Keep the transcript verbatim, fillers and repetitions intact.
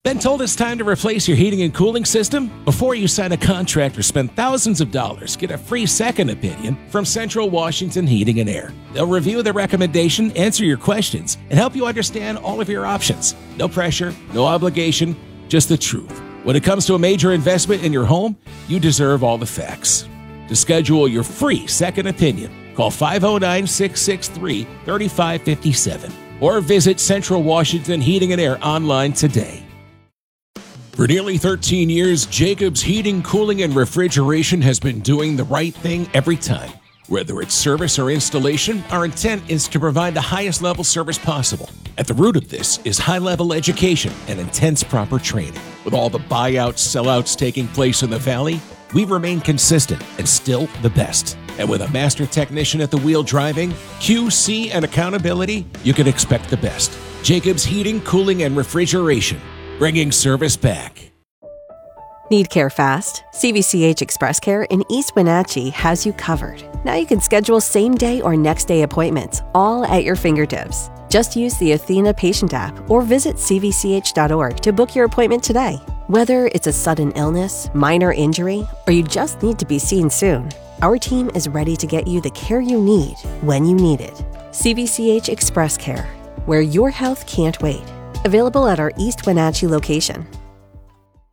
Been told it's time to replace your heating and cooling system? Before you sign a contract or spend thousands of dollars, get a free second opinion from Central Washington Heating and Air. They'll review the recommendation, answer your questions, and help you understand all of your options. No pressure, no obligation, just the truth. When it comes to a major investment in your home, you deserve all the facts. To schedule your free second opinion, call five oh nine, six six three, three five five seven or visit Central Washington Heating and Air online today. For nearly thirteen years, Jacobs Heating, Cooling, and Refrigeration has been doing the right thing every time. Whether it's service or installation, our intent is to provide the highest level service possible. At the root of this is high-level education and intense proper training. With all the buyouts, sellouts taking place in the Valley, we remain consistent and still the best. And with a master technician at the wheel driving, Q C, and accountability, you can expect the best. Jacobs Heating, Cooling, and Refrigeration, bringing service back. Need care fast? C V C H Express Care in East Wenatchee has you covered. Now you can schedule same-day or next-day appointments, all at your fingertips. Just use the Athena Patient app or visit c v c h dot org to book your appointment today. Whether it's a sudden illness, minor injury, or you just need to be seen soon, our team is ready to get you the care you need when you need it. C V C H Express Care, where your health can't wait. Available at our East Wenatchee location.